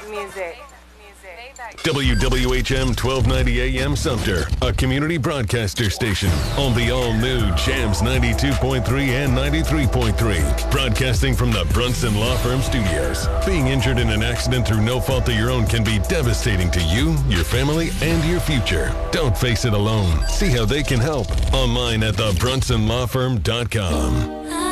music. WWHM 1290 AM Sumter, a community broadcaster station on the all-new Jams 92.3 and 93.3. Broadcasting from the Brunson Law Firm Studios. Being injured in an accident through no fault of your own can be devastating to you, your family, and your future. Don't face it alone. See how they can help online at thebrunsonlawfirm.com.